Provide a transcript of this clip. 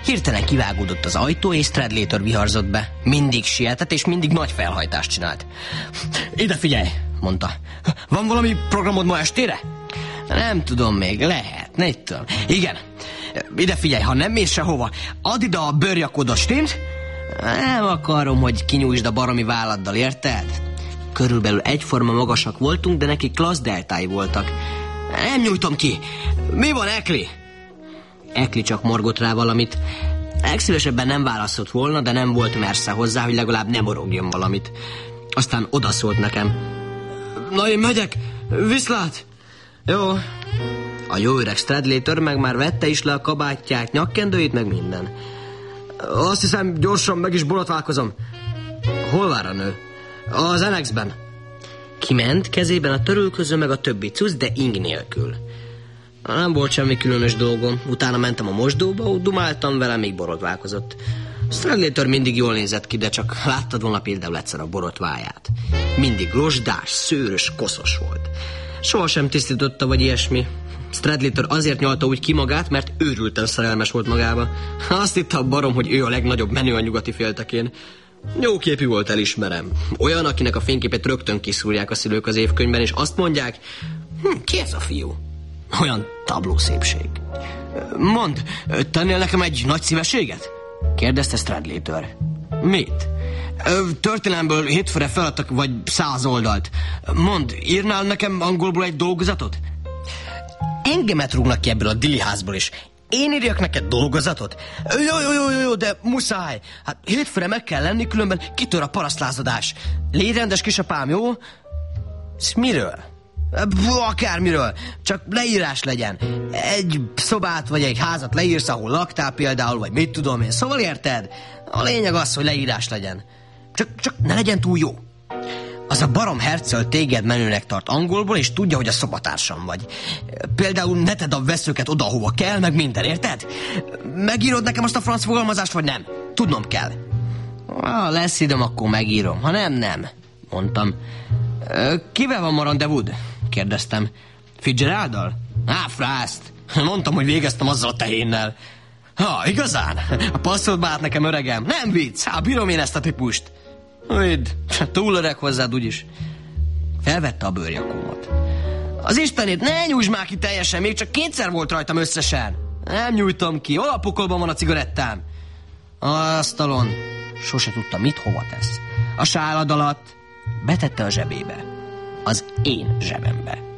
Hirtelen kivágódott az ajtó, és Stradlater viharzott be. Mindig sietett, és mindig nagy felhajtást csinált. Ide figyelj, mondta. Van valami programod ma estére? Nem tudom még, lehet, ne tudom. Igen, ide figyelj, ha nem mész sehova, add ide a bőrjakodat, stimmt? Nem akarom, hogy kinyújtsd a baromi válladdal, érted? Körülbelül egyforma magasak voltunk, de neki klassz deltái voltak. Nem nyújtom ki. Mi van, Ekli? Ekli csak morgott rá valamit. Legszívesebben nem válaszolt volna, de nem volt mersze hozzá, hogy legalább ne morogjon valamit. Aztán odaszólt nekem. Na, én megyek, viszlát! Jó. A jó öreg Stradlater meg már vette is le a kabátját, nyakkendőjét, meg minden. Azt hiszem, gyorsan meg is borotválkozom. Hol vár a nő? Az Annexben. Kiment, kezében a törülköző meg a többi cucc, de ing nélkül. Nem volt semmi különös dolgom. Utána mentem a mosdóba, ott dumáltam vele, még borotválkozott. Stradlater mindig jól nézett ki, de csak láttad volna például egyszer a borotváját. Mindig rozsdás, szőrös, koszos volt. Sohasem tisztította, vagy ilyesmi. Stradlater azért nyalta úgy ki magát, mert őrülten szerelmes volt magába. Azt hitte a barom, hogy ő a legnagyobb menő a nyugati féltekén. Jó képű volt, elismerem. Olyan, akinek a fényképét rögtön kiszúrják a szülők az évkönyvben, és azt mondják, ki ez a fiú? Olyan tabló szépség. Mondd, tennél nekem egy nagy szívességet? Kérdezte Stradlater. Mit? Történelemből hétfőre feladtak vagy 100 oldalt. Mondd, írnál nekem angolból egy dolgozatot? Engemet rúgnak ki ebből a diliházból is. Én írjak neked dolgozatot? Jó, de muszáj. Hát hétfőre meg kell lenni, különben kitör a parasztlázadás. Légy rendes, kisapám, jó? Miről? Akármiről, csak leírás legyen. Egy szobát vagy egy házat leírsz, ahol laktál például, vagy mit tudom én. Szóval érted? A lényeg az, hogy leírás legyen. Csak ne legyen túl jó. Az a barom Hercöl téged menőnek tart angolból, és tudja, hogy a szobatársam vagy. Például ne tedd a veszőket oda, hova kell, meg minden, érted? Megírod nekem azt a franc fogalmazást, vagy nem? Tudnom kell. Ha lesz időm, akkor megírom. Ha nem, mondtam. Kivel van ma rendezvúd? Kérdeztem. Fitzgeralddal? Frászt. Mondtam, hogy végeztem azzal a tehénnel. Igazán? A passzold már nekem, öregem. Nem vicc, bírom én ezt a típust. Hidd, túl öreg hozzád úgyis. Felvette a bőrjakómat. Az Istenét, ne nyújtsd már ki teljesen, még csak 2-szer volt rajtam összesen. Nem nyújtom ki, hol a pokolban van a cigarettám? Asztalon. Sose tudta, mit hova tesz. A sálad alatt. Betette a zsebébe. Az én zsebembe.